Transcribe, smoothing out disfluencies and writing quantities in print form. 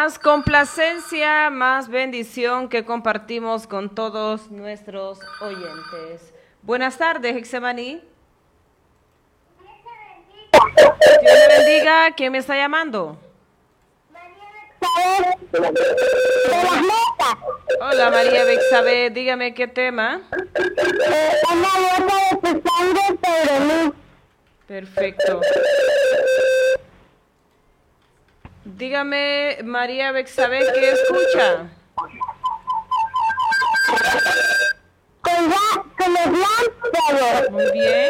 más complacencia, más bendición que compartimos con todos nuestros oyentes. Buenas tardes, Hexemaní. Dios le bendiga. ¿Quién me está llamando? De las metas. Hola, María Bexabé. Dígame qué tema. Una gota de tu sangre sobre mí. Perfecto. Dígame, María Bexabé, ¿qué escucha? Con los lámparas. Muy bien.